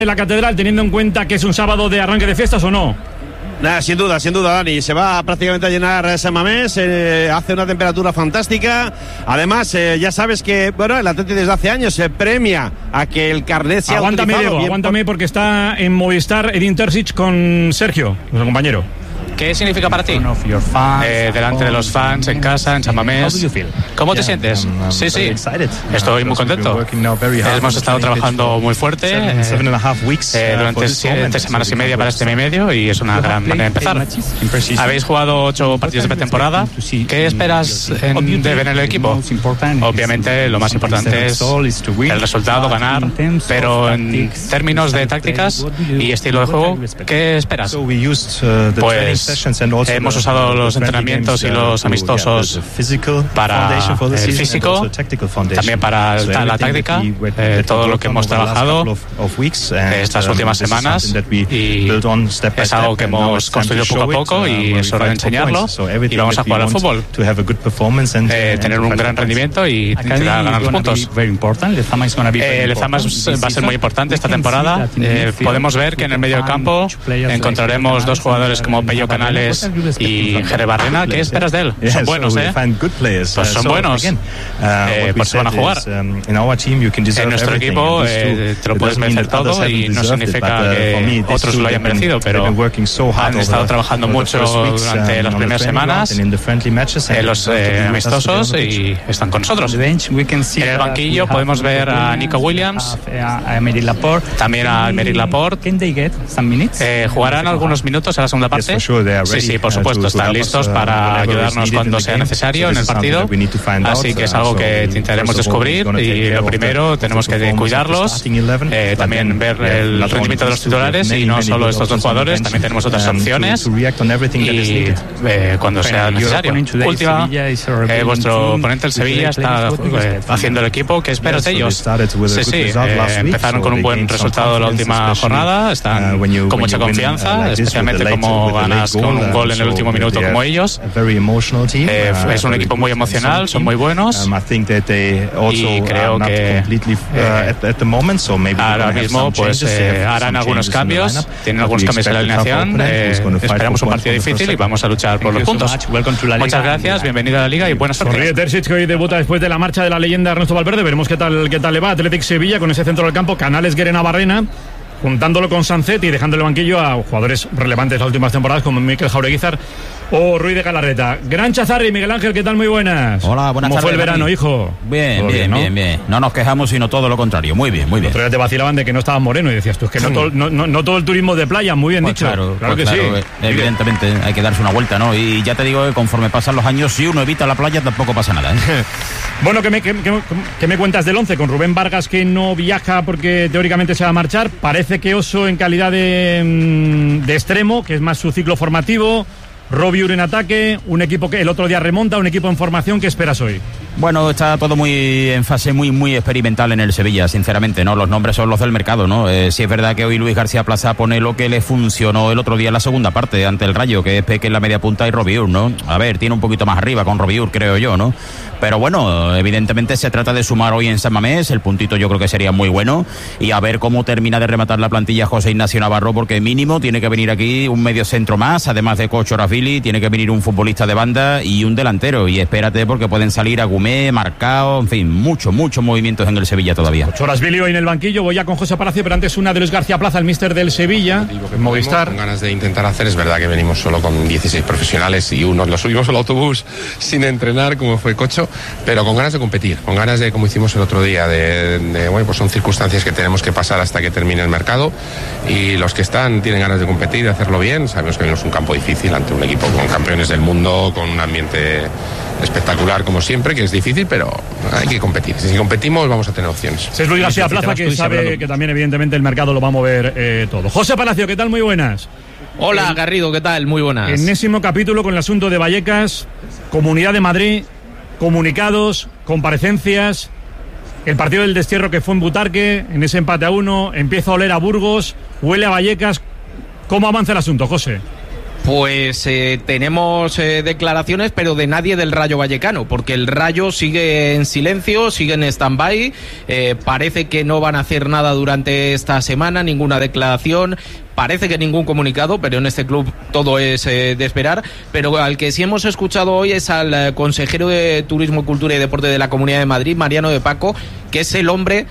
la Catedral, teniendo en cuenta que es un sábado de arranque de fiestas, ¿o no? Sin duda, Dani. Se va prácticamente a llenar San Mamés. Hace una temperatura fantástica. Además, ya sabes que, bueno, el Atleti desde hace años se premia a que el carnet sea Aguántame, utilizado. Diego, aguántame, porque está en Movistar Edin Terzic con Sergio, nuestro compañero. ¿Qué significa para ti? Delante de los fans, en casa, en San Mamés. ¿Cómo te sientes? Sí. Estoy muy contento. Hemos estado trabajando muy fuerte durante 7 semanas y media para este mes y medio, y es una gran manera de empezar. Habéis jugado 8 partidos de pretemporada. ¿Qué esperas de ver en el equipo? Obviamente lo más importante es el resultado, ganar, pero en términos de tácticas y estilo de juego, ¿qué esperas? Pues hemos usado los entrenamientos y los amistosos para el físico, también para la táctica, todo lo que hemos trabajado estas últimas semanas, y es algo que hemos construido poco a poco, y es hora de enseñarlo, y vamos a jugar al fútbol, tener un gran rendimiento y intentar ganar los puntos. Lezama va a ser muy importante esta temporada. Podemos ver que en el medio del campo encontraremos 2 jugadores como Pello Canales y Jere Barrena. ¿Qué esperas de él? Son buenos, Pues son buenos. Pues van a jugar. En nuestro equipo te lo puedes merecer todo, y no significa que otros lo hayan merecido, pero han estado trabajando mucho durante las primeras semanas en los amistosos, y están con nosotros. En el banquillo podemos ver a Nico Williams, también a Aymeric Laporte. ¿Jugarán algunos minutos en la segunda parte? Sí, por supuesto, están listos para ayudarnos cuando sea necesario en el partido, así que es algo que intentaremos descubrir, y lo primero tenemos que cuidarlos, también ver el rendimiento de los titulares, y no solo estos 2 jugadores, también tenemos otras opciones, y cuando sea necesario. Última, vuestro oponente, el Sevilla, está haciendo el equipo. ¿Qué esperas de ellos? Sí, empezaron con un buen resultado la última jornada, están con mucha confianza, especialmente como ganas con un gol en el último minuto como ellos. Es un equipo muy emocional, son muy buenos, y creo que ahora mismo pues harán algunos cambios, tienen algunos cambios en la alineación. Esperamos un partido difícil y vamos a luchar por los puntos. Muchas gracias, bienvenido a la Liga y buena suerte. Ríe Terzic, que hoy debuta después de la marcha de la leyenda Ernesto Valverde. Veremos qué tal le va. Athletic Sevilla con ese centro del campo, Canales, Guerena, Barrena, juntándolo con Sancet y dejando el banquillo a jugadores relevantes las últimas temporadas como Mikel Jaureguizar o Ruiz de Galarreta. Gran Chazarri, Miguel Ángel, ¿qué tal? Muy buenas. Hola, buenas tardes. ¿Cómo fue el verano, hijo? Bien. No nos quejamos, sino todo lo contrario. Muy bien. El otro día te vacilaban de que no estabas moreno y decías tú, es que no todo el turismo de playa, muy bien dicho. Claro que sí. Evidentemente hay que darse una vuelta, ¿no? Y ya te digo que conforme pasan los años, si uno evita la playa, tampoco pasa nada, Bueno, ¿qué me cuentas del 11? Con Rubén Vargas, que no viaja porque teóricamente se va a marchar. Parece que Oso en calidad de extremo, que es más su ciclo formativo. Robiur en ataque, un equipo que el otro día remonta, un equipo en formación. ¿Qué esperas hoy? Bueno, está todo muy en fase muy experimental en el Sevilla, sinceramente, ¿no? Los nombres son los del mercado, ¿no? Sí es verdad que hoy Luis García Plaza pone lo que le funcionó el otro día en la segunda parte ante el Rayo, que es Peque en la media punta y Robiur, ¿no? A ver, tiene un poquito más arriba con Robiur, creo yo, ¿no? Pero bueno, evidentemente se trata de sumar hoy en San Mamés, el puntito yo creo que sería muy bueno, y a ver cómo termina de rematar la plantilla José Ignacio Navarro, porque mínimo tiene que venir aquí un medio centro más, además de Cocho Rafili, tiene que venir un futbolista de banda y un delantero, y espérate porque pueden salir a Gumé, Marcao, en fin, muchos movimientos en el Sevilla todavía. Chorasvili hoy en el banquillo, voy ya con José Palacio, pero antes una de Luis García Plaza, el míster del Sevilla, Movistar. Con ganas de intentar hacer, es verdad que venimos solo con 16 profesionales y unos los subimos al autobús sin entrenar, como fue Cocho, pero con ganas de competir, con ganas de, como hicimos el otro día, bueno, pues son circunstancias que tenemos que pasar hasta que termine el mercado, y los que están tienen ganas de competir, de hacerlo bien. Sabemos que es un campo difícil ante un equipo con campeones del mundo, con un ambiente espectacular como siempre, que es difícil, pero hay que competir. Si competimos vamos a tener opciones. Es Luis García Plaza, que sabe que también evidentemente el mercado lo va a mover todo. José Palacio, ¿qué tal? Muy buenas. Hola, Garrido, ¿qué tal? Muy buenas. Enésimo capítulo con el asunto de Vallecas, Comunidad de Madrid, comunicados, comparecencias, el partido del destierro que fue en Butarque, en ese empate a 1, empieza a oler a Burgos, huele a Vallecas. ¿Cómo avanza el asunto, José? Pues tenemos declaraciones, pero de nadie del Rayo Vallecano, porque el Rayo sigue en silencio, sigue en stand-by, parece que no van a hacer nada durante esta semana, ninguna declaración, parece que ningún comunicado, pero en este club todo es de esperar. Pero al que sí hemos escuchado hoy es al consejero de Turismo, Cultura y Deporte de la Comunidad de Madrid, Mariano de Paco, que es el hombre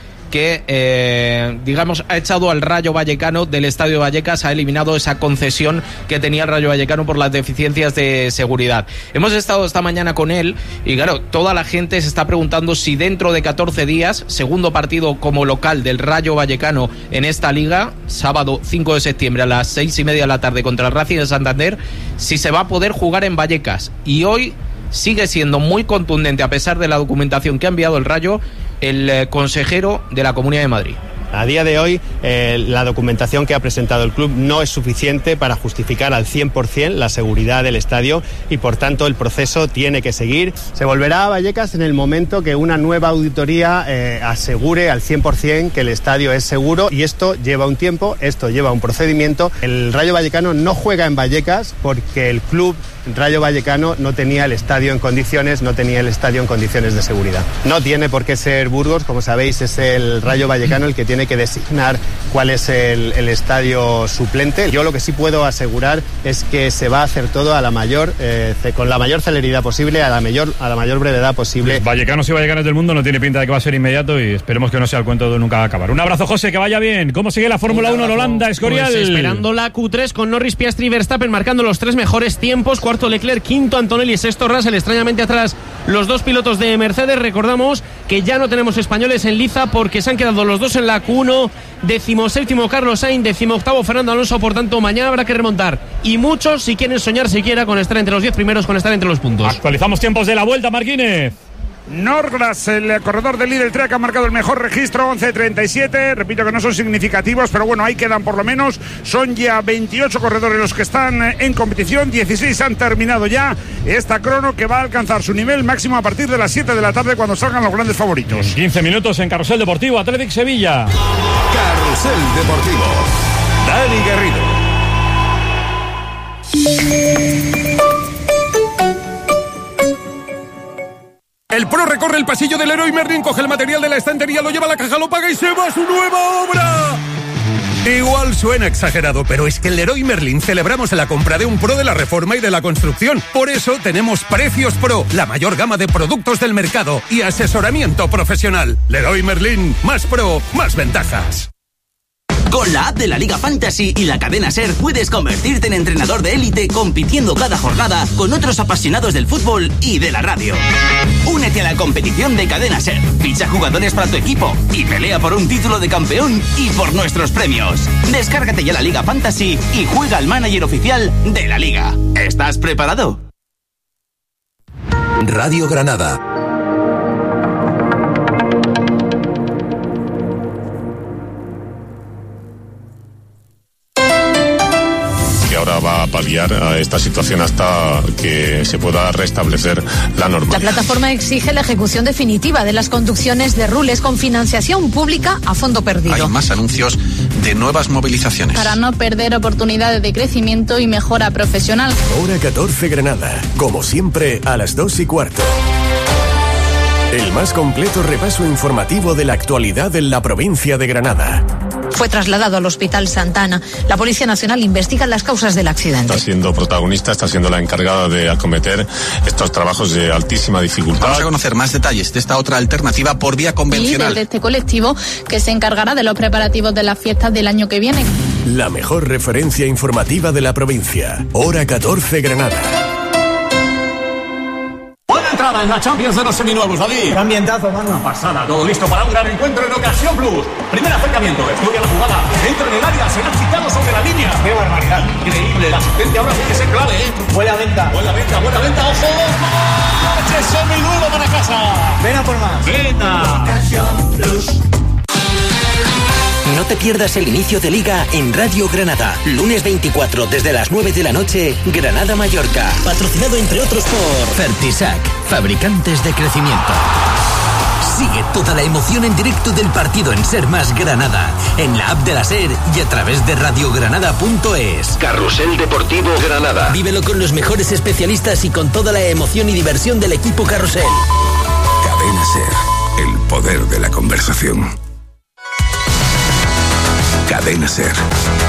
que, digamos, ha echado al Rayo Vallecano del Estadio de Vallecas, ha eliminado esa concesión que tenía el Rayo Vallecano por las deficiencias de seguridad. Hemos estado esta mañana con él y, claro, toda la gente se está preguntando si dentro de 14 días, segundo partido como local del Rayo Vallecano en esta liga, sábado 5 de septiembre a las 6:30 de la tarde contra el Racing de Santander, si se va a poder jugar en Vallecas. Y hoy sigue siendo muy contundente, a pesar de la documentación que ha enviado el Rayo, el consejero de la Comunidad de Madrid. A día de hoy, la documentación que ha presentado el club no es suficiente para justificar al 100% la seguridad del estadio y, por tanto, el proceso tiene que seguir. Se volverá a Vallecas en el momento que una nueva auditoría asegure al 100% que el estadio es seguro, y esto lleva un tiempo, esto lleva un procedimiento. El Rayo Vallecano no juega en Vallecas porque el club Rayo Vallecano no tenía el estadio en condiciones, no tenía el estadio en condiciones de seguridad. No tiene por qué ser Burgos, como sabéis, es el Rayo Vallecano el que tiene que designar cuál es el estadio suplente. Yo lo que sí puedo asegurar es que se va a hacer todo a la mayor, con la mayor celeridad posible, a la mayor brevedad posible. Pues Vallecanos y vallecanas del mundo no tiene pinta de que va a ser inmediato y esperemos que no sea el cuento de nunca acabar. Un abrazo, José, que vaya bien. ¿Cómo sigue la Fórmula 1 en Holanda, Escorial? Pues esperando la Q3 con Norris, Piastri y Verstappen marcando los 3 mejores tiempos. Cuarto Leclerc, quinto Antonelli, sexto Russell, extrañamente atrás los 2 pilotos de Mercedes. Recordamos que ya no tenemos españoles en liza porque se han quedado los 2 en la Q1, 17º Carlos Sainz, 18º Fernando Alonso. Por tanto, mañana habrá que remontar, y muchos si quieren soñar siquiera con estar entre los 10 primeros, con estar entre los puntos. Actualizamos tiempos de la Vuelta, Marquínez. Norgras, el corredor del Lidl Trek, ha marcado el mejor registro, 11:37. Repito que no son significativos, pero bueno, ahí quedan por lo menos. Son ya 28 corredores los que están en competición, 16 han terminado ya esta crono, que va a alcanzar su nivel máximo a partir de las 7 de la tarde, cuando salgan los grandes favoritos. 15 minutos en Carrusel Deportivo, Athletic Sevilla. Carrusel Deportivo, Dani Garrido. El Pro recorre el pasillo del Leroy Merlin, coge el material de la estantería, lo lleva a la caja, lo paga y se va a su nueva obra. Igual suena exagerado, pero es que en Leroy Merlin celebramos la compra de un Pro de la reforma y de la construcción. Por eso tenemos Precios Pro, la mayor gama de productos del mercado y asesoramiento profesional. Leroy Merlin, más Pro, más ventajas. Con la app de la Liga Fantasy y la cadena SER puedes convertirte en entrenador de élite, compitiendo cada jornada con otros apasionados del fútbol y de la radio. Únete a la competición de cadena SER, ficha jugadores para tu equipo y pelea por un título de campeón y por nuestros premios. Descárgate ya la Liga Fantasy y juega al manager oficial de la Liga. ¿Estás preparado? Radio Granada. Ahora va a paliar a esta situación hasta que se pueda restablecer la normalidad. La plataforma exige la ejecución definitiva de las conducciones de Rules con financiación pública a fondo perdido. Hay más anuncios de nuevas movilizaciones. Para no perder oportunidades de crecimiento y mejora profesional. Hora 14 Granada, como siempre a las 2:15. El más completo repaso informativo de la actualidad en la provincia de Granada. Fue trasladado al Hospital Santa Ana. La Policía Nacional investiga las causas del accidente. Está siendo protagonista, está siendo la encargada de acometer estos trabajos de altísima dificultad. Vamos a conocer más detalles de esta otra alternativa por vía convencional. Líder de este colectivo, que se encargará de los preparativos de las fiestas del año que viene. La mejor referencia informativa de la provincia. Hora 14 Granada. En la Champions de los seminuevos, David. ¡Qué ambientazo, mano! Una pasada, todo listo para un gran encuentro en Ocasión Plus. Primer acercamiento, estudia la jugada, entra en el área, será citado sobre la línea. ¡Qué barbaridad! Increíble, la asistencia ahora sí que es clave, ¿eh? Buena venta, ojo. ¡Noche seminuevo para casa! Ven a por más. Venga. Ocasión Plus. No te pierdas el inicio de Liga en Radio Granada. Lunes 24 desde las 9 de la noche, Granada-Mallorca. Patrocinado entre otros por Fertisac, fabricantes de crecimiento. Sigue toda la emoción en directo del partido en Ser Más Granada, en la app de la SER y a través de radiogranada.es. Carrusel Deportivo Granada. Vívelo con los mejores especialistas y con toda la emoción y diversión del equipo Carrusel. Cadena SER, el poder de la conversación. Cadena SER.